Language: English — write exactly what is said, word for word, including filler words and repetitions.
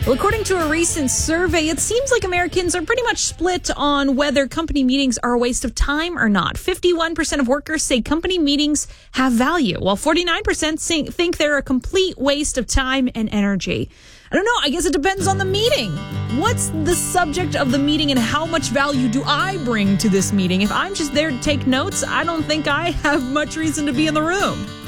Well, according to a recent survey, it seems like Americans are pretty much split on whether company meetings are a waste of time or not. fifty-one percent of workers say company meetings have value, while forty-nine percent think they're a complete waste of time and energy. I don't know. I guess it depends on the meeting. What's the subject of the meeting and how much value do I bring to this meeting? If I'm just there to take notes, I don't think I have much reason to be in the room.